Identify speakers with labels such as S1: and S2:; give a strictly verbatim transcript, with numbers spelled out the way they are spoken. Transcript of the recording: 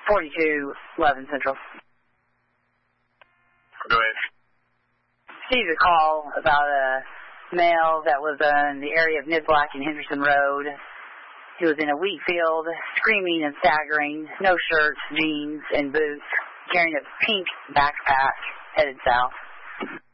S1: forty-two eleven Central.
S2: Go ahead.
S1: Received a call about a male that was uh, in the area of Niblack and Henderson Road. He was in a wheat field, screaming and staggering, no shirt, jeans, and boots, carrying a pink backpack, headed south.